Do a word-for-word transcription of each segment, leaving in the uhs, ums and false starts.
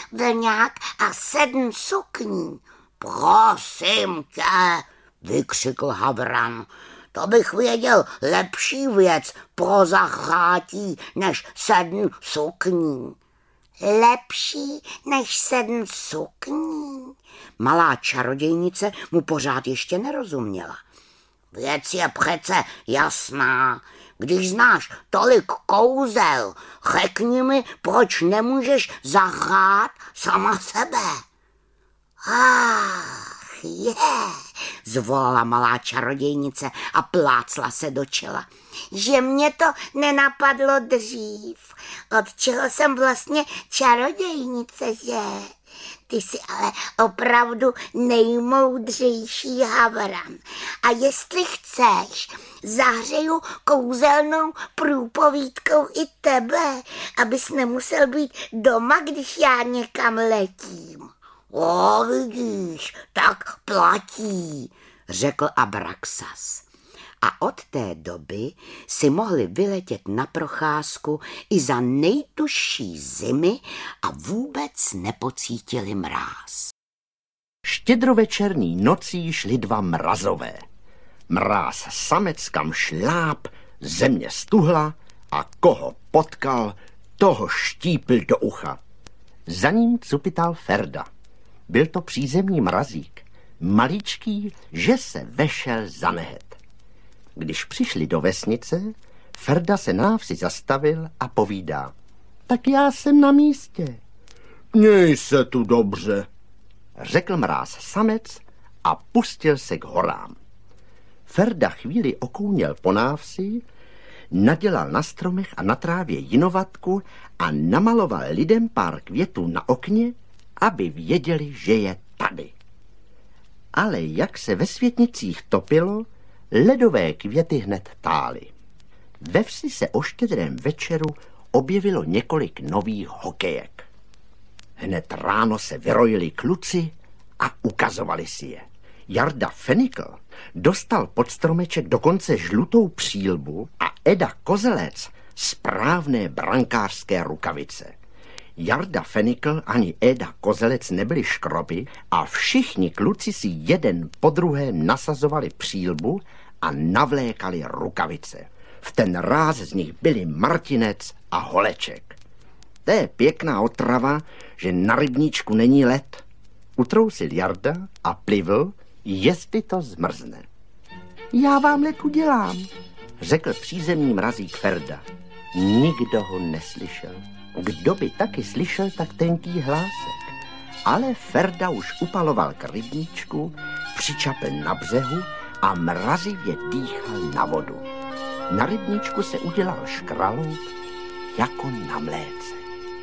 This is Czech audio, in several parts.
vlňák a sedm sukní. Prosím tě, vykřikl Havran, to bych věděl lepší věc pro Zachrátí než sedm sukní. Lepší než sedm sukní? Malá čarodějnice mu pořád ještě nerozuměla. Věc je přece jasná. Když znáš tolik kouzel, řekni mi, proč nemůžeš zahrát sama sebe. Ach, je, zvolala malá čarodějnice a plácla se do čela. Že mě to nenapadlo dřív. Od čeho jsem vlastně čarodějnice, že? Ty jsi ale opravdu nejmoudřejší Havran. A jestli chceš, zahřeju kouzelnou průpovídkou i tebe, abys nemusel být doma, když já někam letím. O, vidíš, tak platí, řekl Abraxas. A od té doby si mohli vyletět na procházku i za nejtužší zimy a vůbec nepocítili mráz. Štědrovečerní nocí šli dva mrazové. Mráz samec kam šláp, země stuhla a koho potkal, toho štípl do ucha. Za ním cupital Ferda. Byl to přízemní mrazík, maličký, že se vešel za nehet. Když přišli do vesnice, Ferda se na návsi zastavil a povídá. Tak já jsem na místě. Měj se tu dobře, řekl mráz samec a pustil se k horám. Ferda chvíli okouněl po návsi, nadělal na stromech a na trávě jinovatku a namaloval lidem pár květů na okně, aby věděli, že je tady. Ale jak se ve světnicích topilo, ledové květy hned tály. Ve vsi se o štědrém večeru objevilo několik nových hokejek. Hned ráno se vyrojili kluci a ukazovali si je. Jarda Fenikl dostal pod stromeček dokonce žlutou přílbu a Eda Kozelec správné brankářské rukavice. Jarda Fenikl ani Eda Kozelec nebyli škroby a všichni kluci si jeden po druhém nasazovali přílbu a navlékali rukavice. V ten ráz z nich byli Martinec a Holeček. To je pěkná otrava, že na rybníčku není led. Utrousil Jarda a plivl, jestli to zmrzne. Já vám led udělám, řekl přízemní mrazík Ferda. Nikdo ho neslyšel. Kdo by taky slyšel tak tenký hlásek? Ale Ferda už upaloval k rybníčku, přičapl na břehu a mrazivě dýchal na vodu. Na rybníčku se udělal škraloup jako na mléce.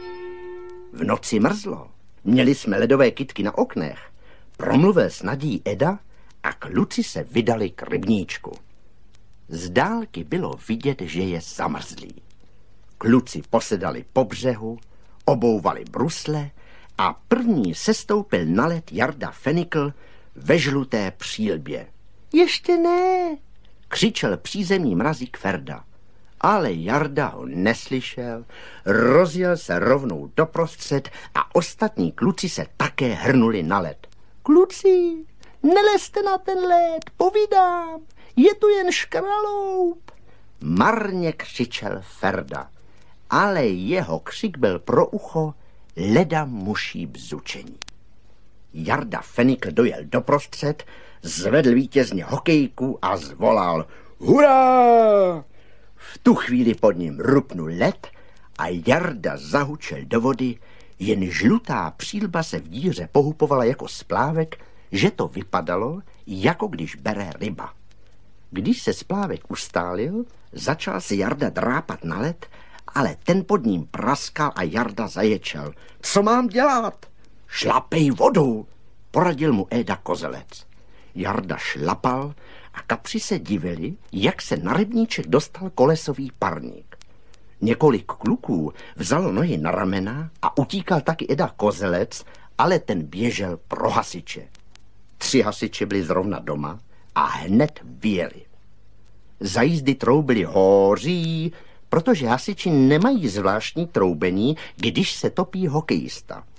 V noci mrzlo. Měli jsme ledové kytky na oknech. Promluvil s nadějí Eda a kluci se vydali k rybníčku. Z dálky bylo vidět, že je zamrzlý. Kluci posedali po břehu, obouvali brusle a první sestoupil na led Jarda Fenikl ve žluté přílbě. Ještě ne, křičel přízemní mrazík Ferda. Ale Jarda ho neslyšel, rozjel se rovnou doprostřed a ostatní kluci se také hrnuli na led. Kluci, nelezte na ten led, povídám, je tu jen škraloup. Marně křičel Ferda, ale jeho křik byl pro ucho leda muší bzučení. Jarda Fenikl dojel doprostřed, zvedl vítězně hokejku a zvolal hurá! V tu chvíli pod ním rupnul led a Jarda zahučel do vody, jen žlutá přílba se v díře pohupovala jako splávek, že to vypadalo, jako když bere ryba. Když se splávek ustálil, začal se Jarda drápat na led, ale ten pod ním praskal a Jarda zaječel. Co mám dělat? Šlapej vodu, poradil mu Eda Kozelec. Jarda šlapal a kapři se divili, jak se na rybníček dostal kolesový parník. Několik kluků vzalo nohy na ramena a utíkal taky Eda Kozelec, ale ten běžel pro hasiče. Tři hasiči byli zrovna doma a hned vyjeli. Za jízdy troubili hoří, protože hasiči nemají zvláštní troubení, když se topí hokejista.